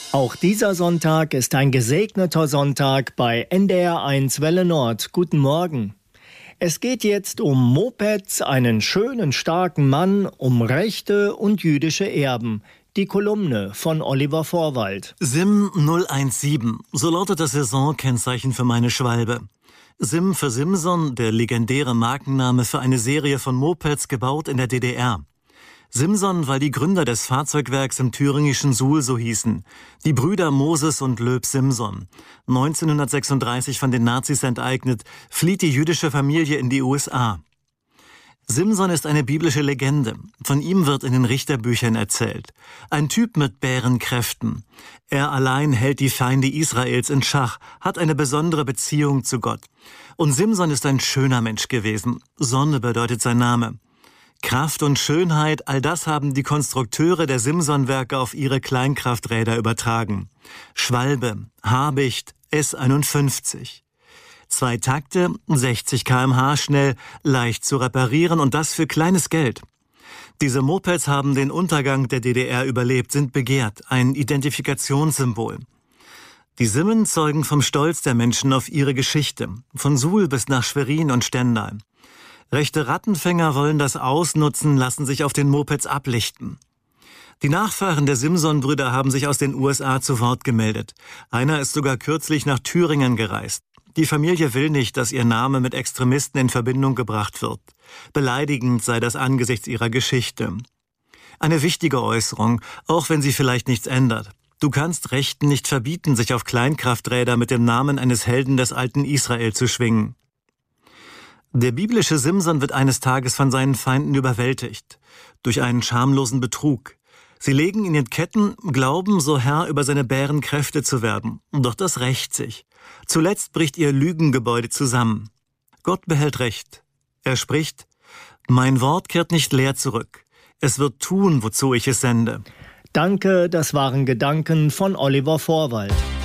Auch dieser Sonntag ist ein gesegneter Sonntag bei NDR1 Welle Nord. Guten Morgen. Es geht jetzt um Mopeds, einen schönen, starken Mann, um Rechte und jüdische Erben. Die Kolumne von Oliver Vorwald. Sim 017, so lautet das Saisonkennzeichen für meine Schwalbe. Sim für Simson, der legendäre Markenname für eine Serie von Mopeds, gebaut in der DDR. Simson, weil die Gründer des Fahrzeugwerks im thüringischen Suhl so hießen. Die Brüder Moses und Löb Simson. 1936 von den Nazis enteignet, flieht die jüdische Familie in die USA. Simson ist eine biblische Legende. Von ihm wird in den Richterbüchern erzählt. Ein Typ mit Bärenkräften. Er allein hält die Feinde Israels in Schach, hat eine besondere Beziehung zu Gott. Und Simson ist ein schöner Mensch gewesen. Sonne bedeutet sein Name. Kraft und Schönheit, all das haben die Konstrukteure der Simson-Werke auf ihre Kleinkrafträder übertragen. Schwalbe, Habicht, S51. 2 Takte, 60 km/h schnell, leicht zu reparieren und das für kleines Geld. Diese Mopeds haben den Untergang der DDR überlebt, sind begehrt, ein Identifikationssymbol. Die Simmen zeugen vom Stolz der Menschen auf ihre Geschichte, von Suhl bis nach Schwerin und Stendal. Rechte Rattenfänger wollen das ausnutzen, lassen sich auf den Mopeds ablichten. Die Nachfahren der Simson-Brüder haben sich aus den USA zu Wort gemeldet. Einer ist sogar kürzlich nach Thüringen gereist. Die Familie will nicht, dass ihr Name mit Extremisten in Verbindung gebracht wird. Beleidigend sei das angesichts ihrer Geschichte. Eine wichtige Äußerung, auch wenn sie vielleicht nichts ändert. Du kannst Rechten nicht verbieten, sich auf Kleinkrafträder mit dem Namen eines Helden des alten Israel zu schwingen. Der biblische Simson wird eines Tages von seinen Feinden überwältigt. Durch einen schamlosen Betrug. Sie legen ihn in Ketten, glauben, so Herr über seine Bärenkräfte zu werden. Doch das rächt sich. Zuletzt bricht ihr Lügengebäude zusammen. Gott behält Recht. Er spricht: Mein Wort kehrt nicht leer zurück. Es wird tun, wozu ich es sende. Danke, das waren Gedanken von Oliver Vorwald.